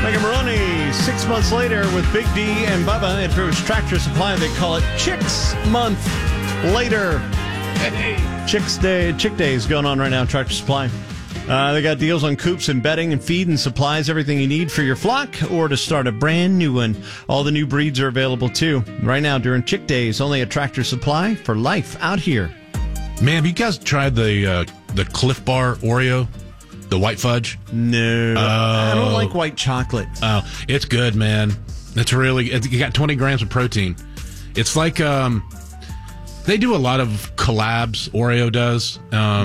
Megan Maroney, 6 months later with Big D and Bubba. It was Tractor Supply. They call it Chicks Month later. Hey. Chick Day is going on right now, Tractor Supply. They got deals on coops and bedding and feed and supplies, everything you need for your flock or to start a brand new one. All the new breeds are available, too. Right now, during Chick Days, only a Tractor Supply for life out here. Man, have you guys tried the Cliff Bar Oreo? The white fudge? No. I don't like white chocolate. Oh, it's good, man. You got 20 grams of protein. It's like, they do a lot of collabs, Oreo does.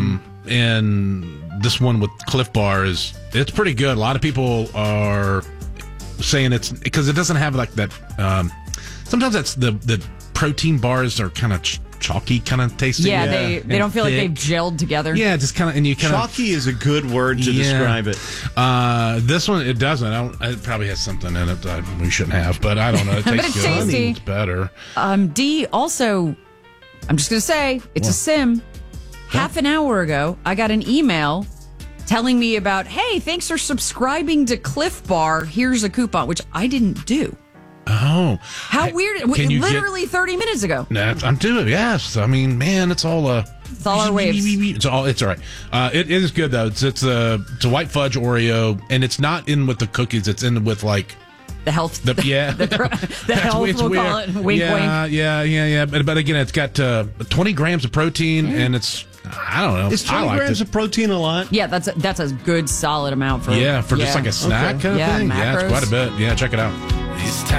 And this one with Cliff Bar it's pretty good. A lot of people are saying it's because it doesn't have like that. Sometimes that's the protein bars are kind of chalky kind of tasting. Yeah, they don't feel like they've gelled together. Yeah, just kind of, and you kind of... Chalky is a good word to describe it. This one, it doesn't. It probably has something in it we shouldn't have, but I don't know. It tastes but it's good. tasty. It's better. D, also, I'm just going to say, it's a sim. Half an hour ago, I got an email telling me about, hey, thanks for subscribing to Cliff Bar. Here's a coupon, which I didn't do. Oh. How weird. Literally 30 minutes ago. I'm doing it, yes. I mean, man, it's all it's all our waves. It's all right. It is good, though. It's a white fudge Oreo, and it's not in with the cookies. It's in with, like... The health. The health, we'll call it. Wink, wink. Yeah. But again, it's got 20 grams of protein, and it's... I don't know. Is 20 grams of protein a lot? Yeah, that's a good solid amount for just like a snack kind of thing. Macros. Yeah, it's quite a bit. Yeah, check it out.